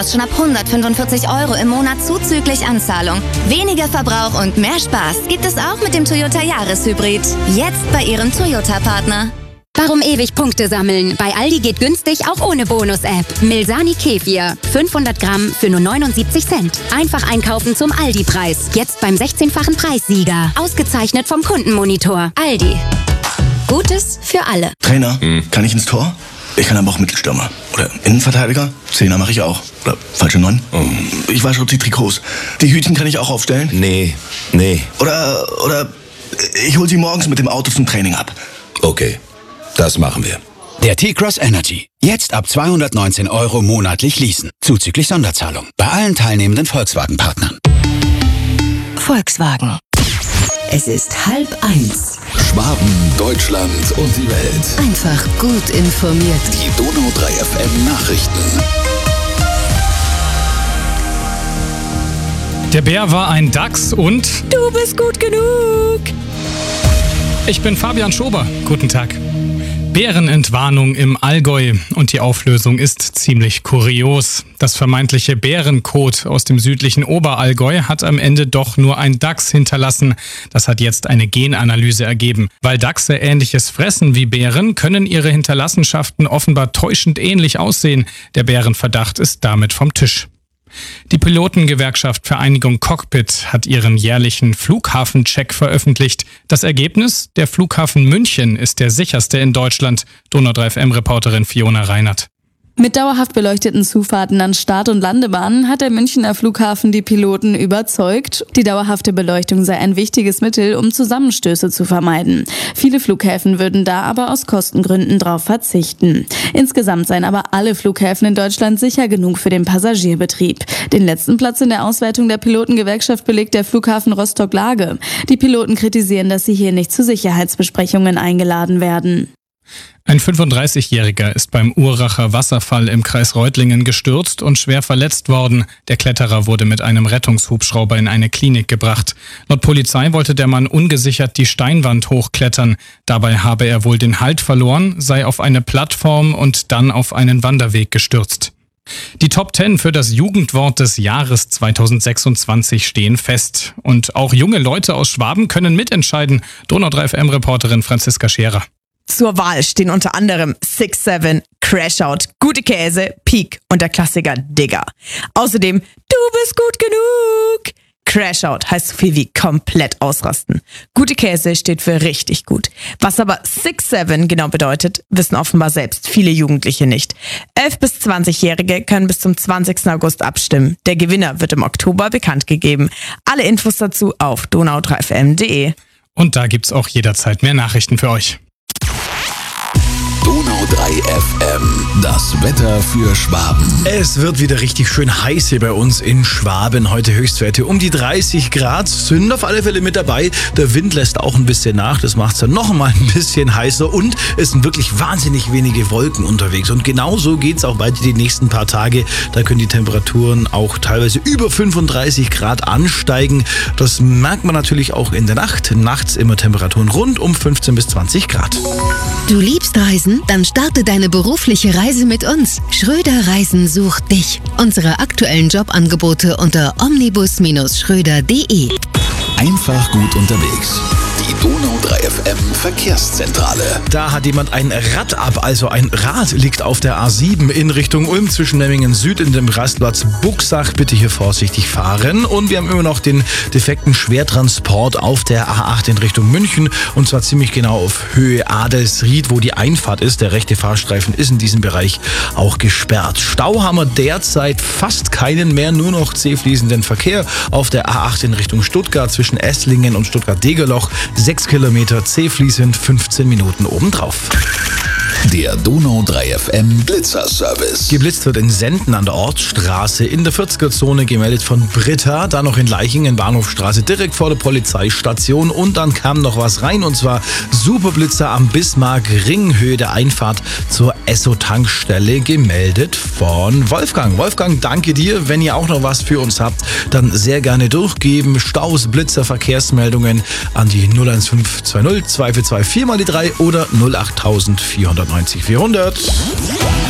E-Cross schon ab 145 € im Monat zuzüglich Anzahlung. Weniger Verbrauch und mehr Spaß gibt es auch mit dem Toyota Jahreshybrid. Jetzt bei Ihrem Toyota-Partner. Warum ewig Punkte sammeln? Bei Aldi geht günstig auch ohne Bonus-App. Milsani Kefir, 500 Gramm für nur 79 Cent. Einfach einkaufen zum Aldi-Preis. Jetzt beim 16-fachen Preissieger. Ausgezeichnet vom Kundenmonitor. Aldi. Gutes für alle. Trainer, kann ich ins Tor? Ich kann aber auch Mittelstürmer. Oder Innenverteidiger. Zehner mache ich auch. Oder falsche 9. Ich wasche die Trikots. Die Hütchen kann ich auch aufstellen? Nee. Oder ich hol sie morgens mit dem Auto zum Training ab. Okay, das machen wir. Der T-Cross Energy. Jetzt ab 219 € monatlich leasen. Zuzüglich Sonderzahlung. Bei allen teilnehmenden Volkswagen-Partnern. Volkswagen. Es ist 12:30. Schwaben, Deutschland und die Welt. Einfach gut informiert. Die Donau 3 FM Nachrichten. Der Bär war ein Dachs und... Du bist gut genug. Ich bin Fabian Schober. Guten Tag. Bärenentwarnung im Allgäu und die Auflösung ist ziemlich kurios. Das vermeintliche Bärenkot aus dem südlichen Oberallgäu hat am Ende doch nur ein Dachs hinterlassen. Das hat jetzt eine Genanalyse ergeben. Weil Dachse Ähnliches fressen wie Bären, können ihre Hinterlassenschaften offenbar täuschend ähnlich aussehen. Der Bärenverdacht ist damit vom Tisch. Die Pilotengewerkschaft Vereinigung Cockpit hat ihren jährlichen Flughafencheck veröffentlicht. Das Ergebnis? Der Flughafen München ist der sicherste in Deutschland. Donau 3 FM-Reporterin Fiona Reinert. Mit dauerhaft beleuchteten Zufahrten an Start- und Landebahnen hat der Münchner Flughafen die Piloten überzeugt. Die dauerhafte Beleuchtung sei ein wichtiges Mittel, um Zusammenstöße zu vermeiden. Viele Flughäfen würden da aber aus Kostengründen drauf verzichten. Insgesamt seien aber alle Flughäfen in Deutschland sicher genug für den Passagierbetrieb. Den letzten Platz in der Auswertung der Pilotengewerkschaft belegt der Flughafen Rostock-Lage. Die Piloten kritisieren, dass sie hier nicht zu Sicherheitsbesprechungen eingeladen werden. Ein 35-Jähriger ist beim Uracher Wasserfall im Kreis Reutlingen gestürzt und schwer verletzt worden. Der Kletterer wurde mit einem Rettungshubschrauber in eine Klinik gebracht. Laut Polizei wollte der Mann ungesichert die Steinwand hochklettern. Dabei habe er wohl den Halt verloren, sei auf eine Plattform und dann auf einen Wanderweg gestürzt. Die Top 10 für das Jugendwort des Jahres 2026 stehen fest. Und auch junge Leute aus Schwaben können mitentscheiden. Donau 3 FM-Reporterin Franziska Scherer. Zur Wahl stehen unter anderem 6-7, Crashout, Gute Käse, Peak und der Klassiker Digger. Außerdem Du bist gut genug. Crashout heißt so viel wie komplett ausrasten. Gute Käse steht für richtig gut. Was aber 6-7 genau bedeutet, wissen offenbar selbst viele Jugendliche nicht. 11- bis 20-Jährige können bis zum 20. August abstimmen. Der Gewinner wird im Oktober bekannt gegeben. Alle Infos dazu auf donau3fm.de. Und da gibt's auch jederzeit mehr Nachrichten für euch. Donau 3 FM, das Wetter für Schwaben. Es wird wieder richtig schön heiß hier bei uns in Schwaben. Heute Höchstwerte um die 30 Grad sind auf alle Fälle mit dabei. Der Wind lässt auch ein bisschen nach, das macht es dann noch mal ein bisschen heißer und es sind wirklich wahnsinnig wenige Wolken unterwegs. Und genauso geht es auch weiter die nächsten paar Tage. Da können die Temperaturen auch teilweise über 35 Grad ansteigen. Das merkt man natürlich auch in der Nacht. Nachts immer Temperaturen rund um 15 bis 20 Grad. Du liebst Reisen? Dann starte deine berufliche Reise mit uns. Schröder Reisen sucht dich. Unsere aktuellen Jobangebote unter omnibus-schröder.de. Einfach gut unterwegs. Die Donau 3 FM Verkehrszentrale. Da hat jemand ein Rad ab, also ein Rad liegt auf der A7 in Richtung Ulm zwischen Memmingen Süd in dem Rastplatz Buxach. Bitte hier vorsichtig fahren. Und wir haben immer noch den defekten Schwertransport auf der A8 in Richtung München und zwar ziemlich genau auf Höhe Adelsried, wo die Einfahrt ist. Der rechte Fahrstreifen ist in diesem Bereich auch gesperrt. Stau haben wir derzeit fast keinen mehr, nur noch zähfließenden Verkehr auf der A8 in Richtung Stuttgart zwischen Esslingen und Stuttgart-Degerloch. 6 Kilometer zähfließend, 15 Minuten obendrauf. Der Donau 3 FM Blitzerservice. Geblitzt wird in Senden an der Ortsstraße in der 40er-Zone, gemeldet von Britta. Dann noch in Leichingen, Bahnhofstraße, direkt vor der Polizeistation. Und dann kam noch was rein, und zwar Superblitzer am Bismarck-Ring, Höhe der Einfahrt zur Esso-Tankstelle, gemeldet von Wolfgang. Wolfgang, danke dir. Wenn ihr auch noch was für uns habt, dann sehr gerne durchgeben. Staus, Blitzer, Verkehrsmeldungen an die 01520 242 4 mal die 3 oder 08490 400.